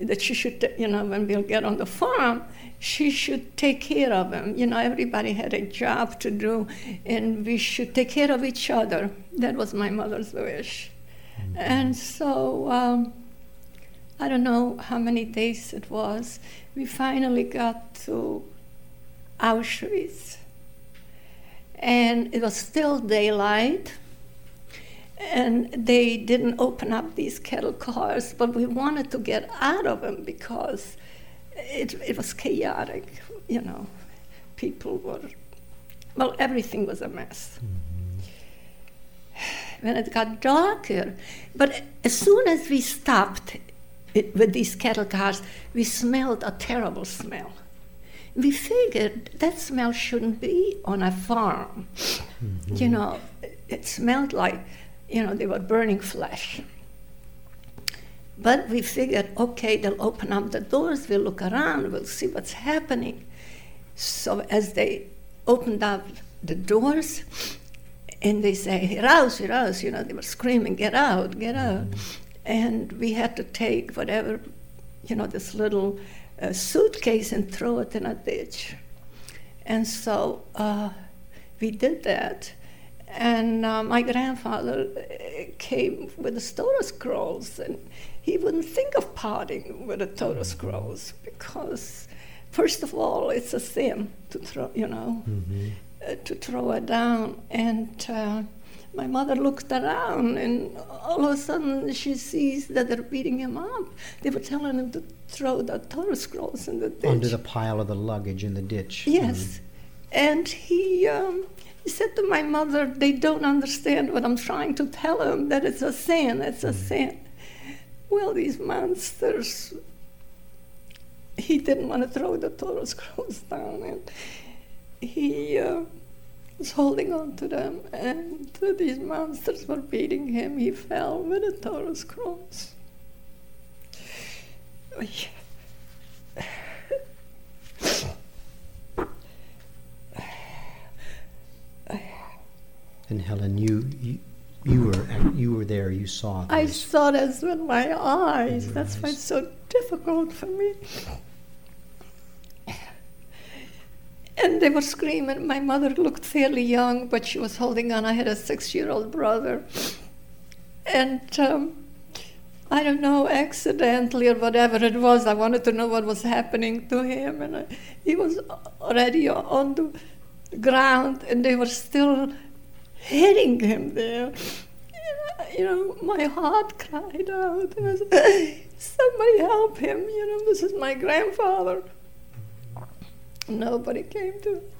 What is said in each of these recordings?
that she should, when we'll get on the farm, she should take care of him. Everybody had a job to do, and we should take care of each other. That was my mother's wish. Mm-hmm. And so, I don't know how many days it was, we finally got to Auschwitz. And it was still daylight, and they didn't open up these cattle cars, but we wanted to get out of them because it was chaotic, People were, everything was a mess. Mm-hmm. When it got darker, but as soon as we stopped with these cattle cars, we smelled a terrible smell. We figured that smell shouldn't be on a farm. Mm-hmm. It smelled like, they were burning flesh. But we figured, okay, they'll open up the doors, we'll look around, we'll see what's happening. So as they opened up the doors, and they say, raus, raus, they were screaming, get out, get out. And we had to take whatever, this little suitcase and throw it in a ditch. And so we did that. And my grandfather came with the Torah scrolls, and he wouldn't think of parting with the Torah scrolls because, first of all, it's a sin to throw, to throw it down. And my mother looked around, and all of a sudden she sees that they're beating him up. They were telling him to throw the Torah scrolls in the ditch. Under the pile of the luggage in the ditch. Yes. Mm-hmm. And he said to my mother, they don't understand what I'm trying to tell them, that it's a sin, it's a sin. Well, these monsters, he didn't want to throw the Torah scrolls down, and he was holding on to them, and these monsters were beating him. He fell with the Torah scrolls. And Helen, you were there. You saw this. I saw this with my eyes. That's why it's so difficult for me. And they were screaming. My mother looked fairly young, but she was holding on. I had a 6-year-old brother, and I don't know, accidentally or whatever it was, I wanted to know what was happening to him, and he was already on the ground, and they were still hitting him there. My heart cried out. I said, somebody help him, this is my grandfather. Nobody came to him.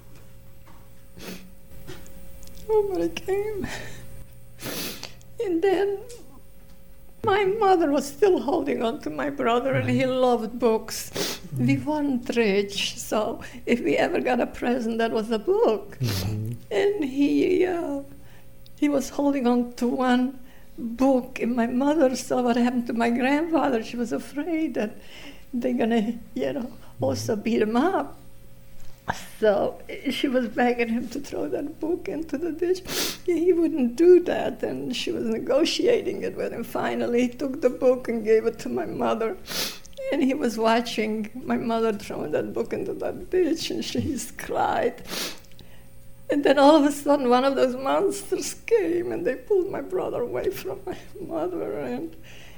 Nobody came. And then my mother was still holding on to my brother, and he loved books. We weren't rich, so if we ever got a present, that was a book. Mm-hmm. And he was holding on to one book, and my mother saw what happened to my grandfather. She was afraid that they're gonna, also beat him up. So she was begging him to throw that book into the ditch. He wouldn't do that, and she was negotiating it with him. Finally, he took the book and gave it to my mother. And he was watching my mother throwing that book into that ditch, and she cried. And then all of a sudden, one of those monsters came, and they pulled my brother away from my mother, and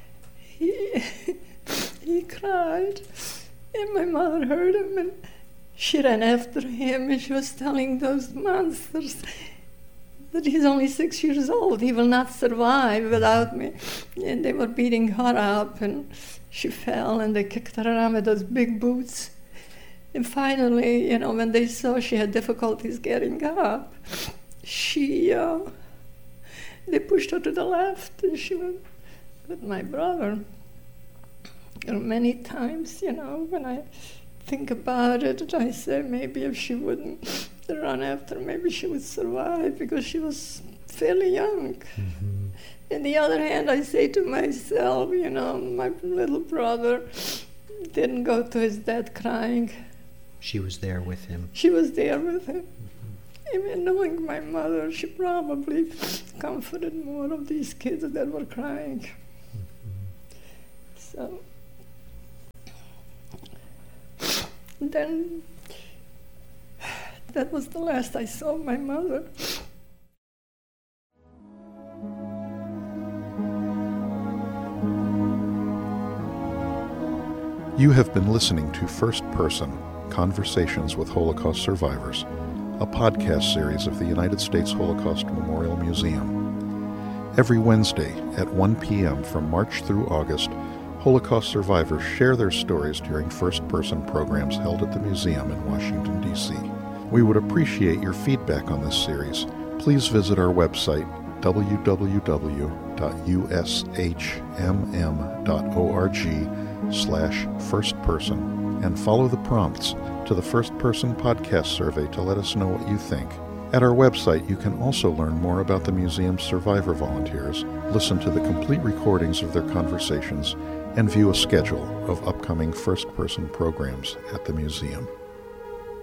he cried. And my mother heard him, and she ran after him, and she was telling those monsters that he's only 6 years old. He will not survive without me. And they were beating her up, and she fell, and they kicked her around with those big boots. And finally, when they saw she had difficulties getting up, they pushed her to the left, and she went with my brother. And many times, when I think about it, I say maybe if she wouldn't run after, maybe she would survive, because she was fairly young. Mm-hmm. On the other hand, I say to myself, my little brother didn't go to his dad crying. She was there with him. She was there with him. Mm-hmm. Even knowing my mother, she probably comforted more of these kids that were crying. Mm-hmm. So then that was the last I saw of my mother. You have been listening to First Person, Conversations with Holocaust Survivors, a podcast series of the United States Holocaust Memorial Museum. Every Wednesday at 1 p.m. from March through August, Holocaust survivors share their stories during first-person programs held at the museum in Washington, D.C. We would appreciate your feedback on this series. Please visit our website, www.ushmm.org/firstperson, and follow the prompts to the First Person Podcast Survey to let us know what you think. At our website, you can also learn more about the museum's survivor volunteers, listen to the complete recordings of their conversations, and view a schedule of upcoming first-person programs at the museum.